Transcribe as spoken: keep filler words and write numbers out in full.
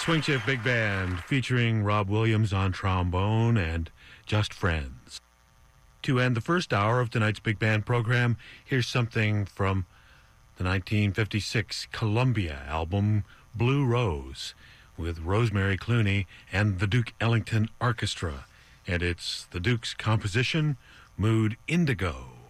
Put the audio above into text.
Swing Shift Big Band featuring Rob Williams on trombone and Just Friends. To end the first hour of tonight's Big Band program, here's something from the nineteen fifty-six Columbia album Blue Rose with Rosemary Clooney and the Duke Ellington Orchestra. And it's the Duke's composition, Mood Indigo.